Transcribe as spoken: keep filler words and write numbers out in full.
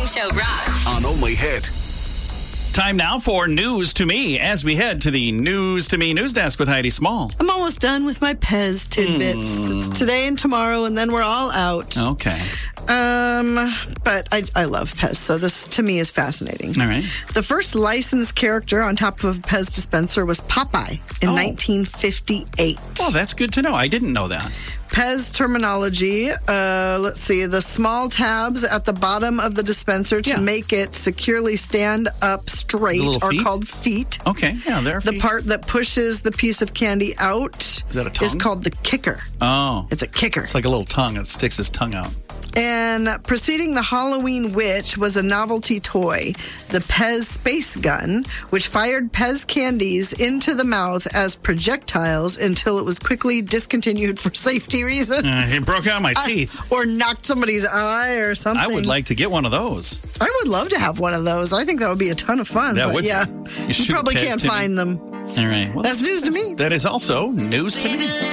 Show Rock. On Only Hit. Time now for News to Me as we head to the News to Me news desk with Heidi Small. I'm almost done with my Pez tidbits. Mm. It's today and tomorrow, and then we're all out. Okay. Um, but I, I love Pez, so this to me is fascinating. All right. The first licensed character on top of a Pez dispenser was Popeye in oh. nineteen fifty-eight. Oh, that's good to know. I didn't know that. Pez terminology, uh, let's see, the small tabs at the bottom of the dispenser to yeah. make it securely stand up straight are feet? called feet. Okay, yeah, they're The feet. part that pushes the piece of candy out is, that a tongue? is called the kicker. Oh. It's a kicker. It's like a little tongue. It sticks his tongue out. And preceding the Halloween Witch was a novelty toy, the Pez Space Gun, which fired Pez candies into the mouth as projectiles until it was quickly discontinued for safety reasons. Uh, it broke out my teeth. Uh, or knocked somebody's eye or something. I would like to get one of those. I would love to have one of those. I think that would be a ton of fun. That but would. Yeah, You, you probably can't find me. them. All right. Well, that's, that's news to me. That is also news to me.